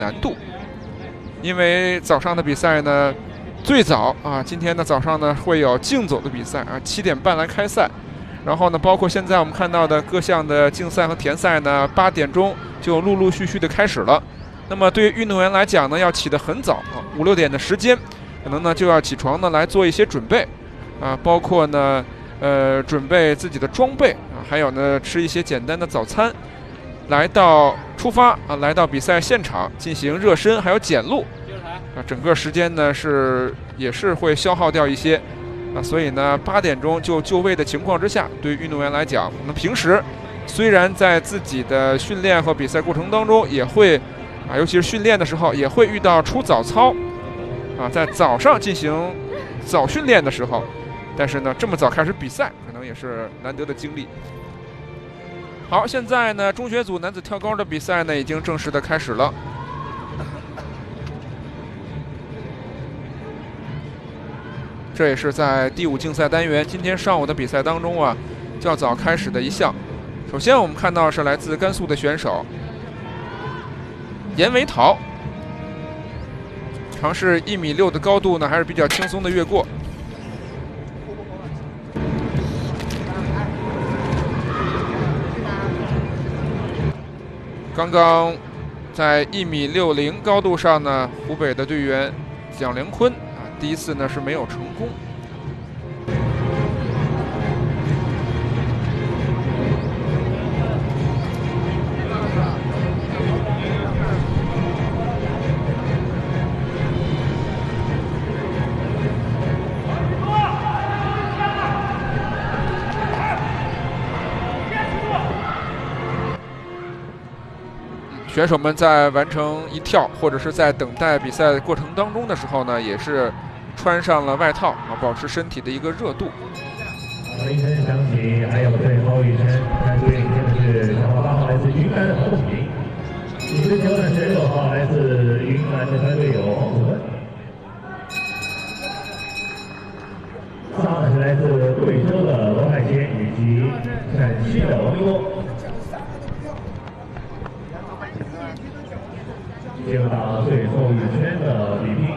难度，因为早上的比赛呢，最早今天的早上呢会有竞走的比赛7点半来开赛，然后呢，包括现在我们看到的各项的竞赛和田赛呢，8点钟就陆陆续续的开始了。那么对于运动员来讲呢，要起得很早5、6点的时间，可能呢就要起床呢来做一些准备包括呢准备自己的装备还有呢吃一些简单的早餐。出发来到比赛现场进行热身，还有检录整个时间呢也是会消耗掉一些所以呢8点钟就位的情况之下，对于运动员来讲，我们平时虽然在自己的训练和比赛过程当中也会尤其是训练的时候也会遇到出早操在早上进行早训练的时候，但是呢这么早开始比赛可能也是难得的经历。好，现在呢，中学组男子跳高的比赛呢，已经正式的开始了。这也是在第5竞赛单元今天上午的比赛当中较早开始的一项。首先我们看到是来自甘肃的选手严维陶，尝试1.6米的高度呢，还是比较轻松的越过。刚刚在1.60米高度上呢，湖北的队员蒋良坤第一次呢是没有成功。选手们在完成一跳或者是在等待比赛过程当中的时候呢，也是穿上了外套保持身体的一个热度。 一声响起，还有最后一声，排队领先的是小号8号来自云南的黄启明，59的16号来自云南的团队友黄子文，4号是来自贵州的罗海贤以及陕西的王一波。进入到最后一圈的比拼。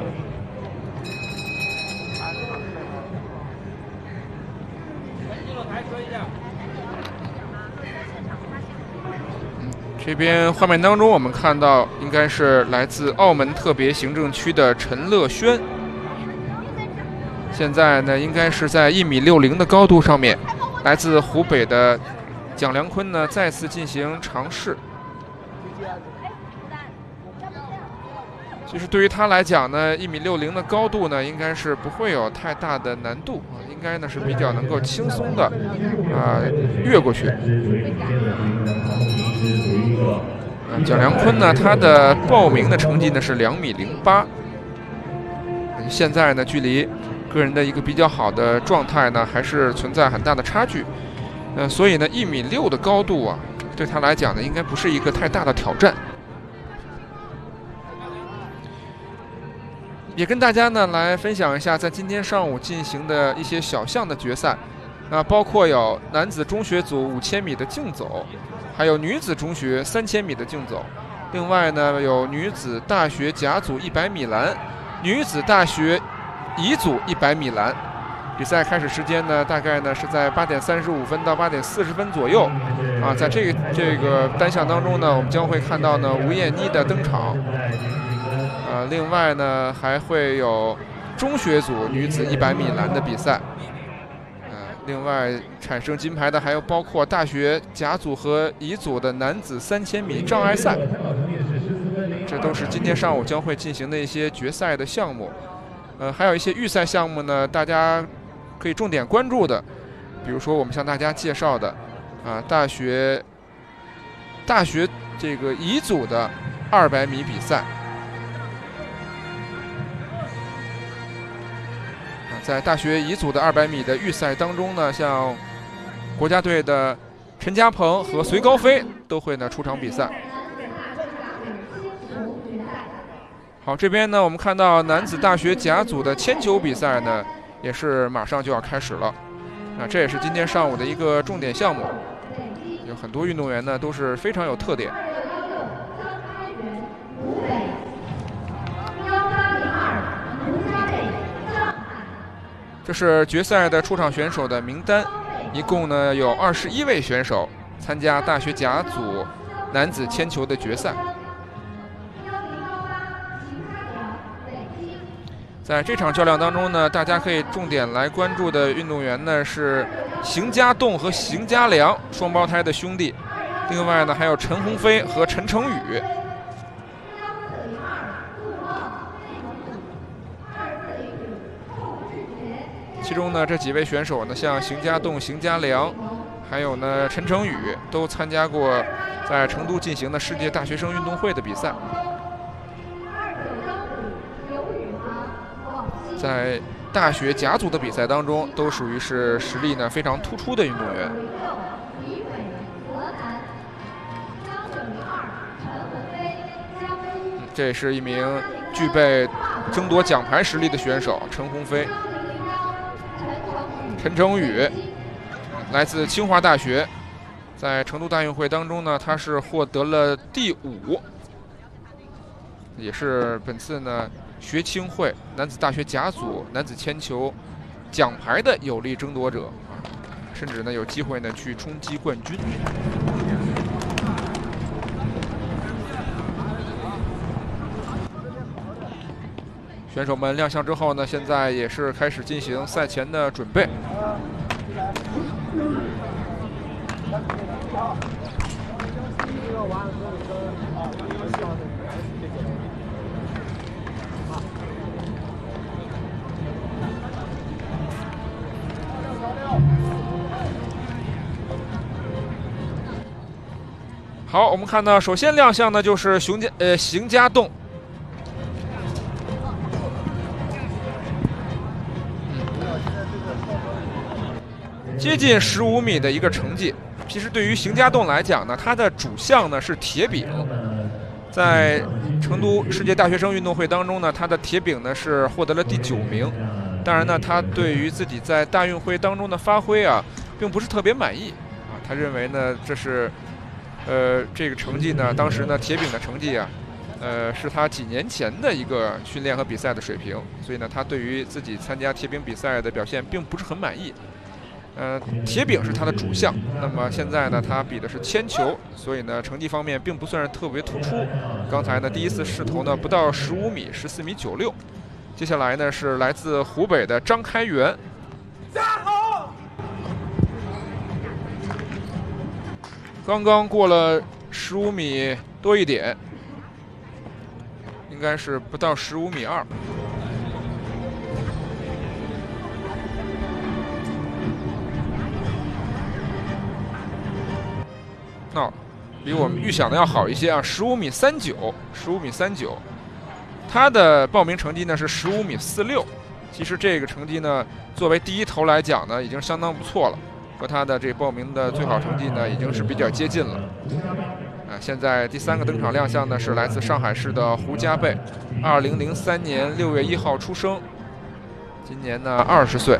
这边画面当中我们看到应该是来自澳门特别行政区的陈乐轩，现在呢应该是在1.60米的高度上面，来自湖北的蒋良坤呢再次进行尝试。其实对于他来讲呢，1.60米的高度呢，应该是不会有太大的难度应该呢是比较能够轻松的越过去。蒋良坤呢，他的报名的成绩呢是2.08米，现在呢距离个人的一个比较好的状态呢，还是存在很大的差距。所以呢1.6米的高度对他来讲呢，应该不是一个太大的挑战。也跟大家呢来分享一下，在今天上午进行的一些小项的决赛，包括有男子中学组5000米的竞走，还有女子中学3000米的竞走。另外呢，有女子大学甲组100米栏，女子大学乙组100米栏。比赛开始时间呢，大概呢是在8点35分到8点40分左右在这个单项当中呢，我们将会看到呢吴艳妮的登场。另外呢还会有中学组女子100米栏的比赛。另外产生金牌的还有包括大学甲组和乙组的男子3000米障碍赛。这都是今天上午将会进行的一些决赛的项目。还有一些预赛项目呢，大家可以重点关注的，比如说我们向大家介绍的大学这个乙组的200米比赛。在大学乙组的200米的预赛当中呢，像国家队的陈嘉鹏和隋高飞都会呢出场比赛。好，这边呢我们看到男子大学甲组的铅球比赛呢，也是马上就要开始了。这也是今天上午的一个重点项目，有很多运动员呢都是非常有特点。 这是决赛的出场选手的名单，一共呢有21位选手参加大学甲组男子铅球的决赛。在这场较量当中呢，大家可以重点来关注的运动员呢是邢家栋和邢家良双胞胎的兄弟，另外呢还有陈鸿飞和陈成宇。其中呢这几位选手呢，像邢家栋、邢家良，还有呢陈成宇，都参加过在成都进行的世界大学生运动会的比赛。在大学甲组的比赛当中，都属于是实力呢非常突出的运动员。这是一名具备争夺奖牌实力的选手陈鸿飞。陈成宇来自清华大学，在成都大运会当中呢，他是获得了第5，也是本次呢学青会男子大学甲组男子铅球奖牌的有力争夺者啊，甚至呢有机会呢去冲击冠军。选手们亮相之后呢，现在也是开始进行赛前的准备。好，我们看到首先亮相的就是邢家栋。接近15米的一个成绩。其实对于邢家栋来讲呢，他的主项呢是铁饼，在成都世界大学生运动会当中呢，他的铁饼呢是获得了第9名。当然呢，他对于自己在大运会当中的发挥啊，并不是特别满意啊。他认为呢，这是这个成绩呢，当时呢铁饼的成绩啊，是他几年前的一个训练和比赛的水平，所以呢，他对于自己参加铁饼比赛的表现并不是很满意。铁饼是他的主项，那么现在呢，他比的是铅球，所以呢，成绩方面并不算是特别突出。刚才呢，第一次试投呢不到15米，14米96。接下来呢是来自湖北的张开元，刚刚过了15米多一点，应该是不到15米2。那比我们预想的要好一些啊，15米39，15米39，他的报名成绩呢是15米46。其实这个成绩呢，作为第一投来讲呢，已经相当不错了，和他的这报名的最好成绩呢，已经是比较接近了。现在第3个登场亮相呢是来自上海市的胡家贝，2003年6月1号出生，今年呢20岁。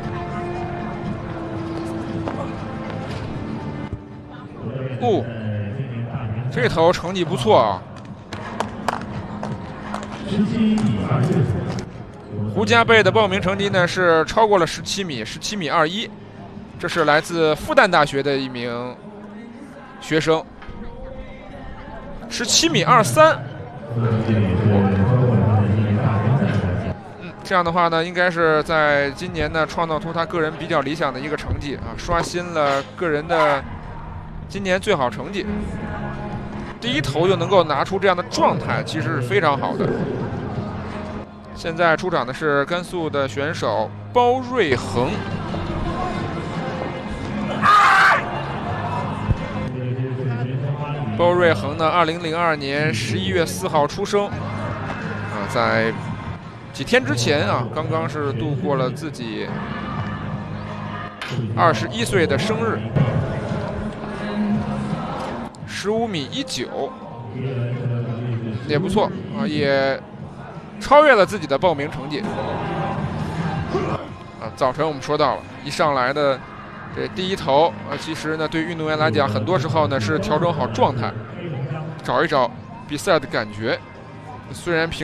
这头成绩不错啊！胡家贝的报名成绩呢是超过了17米，17米21，这是来自复旦大学的一名学生，17米23。这样的话呢，应该是在今年呢创造出他个人比较理想的一个成绩啊，刷新了个人的今年最好成绩。第一投就能够拿出这样的状态，其实是非常好的。现在出场的是甘肃的选手包瑞恒。包瑞恒呢，2002年11月4号出生，在几天之前啊，刚刚是度过了自己21岁的生日。15米19，也不错啊，也超越了自己的报名成绩啊。早晨我们说到了，一上来的这第一投啊，其实呢对运动员来讲，很多时候呢是调整好状态，找一找比赛的感觉。虽然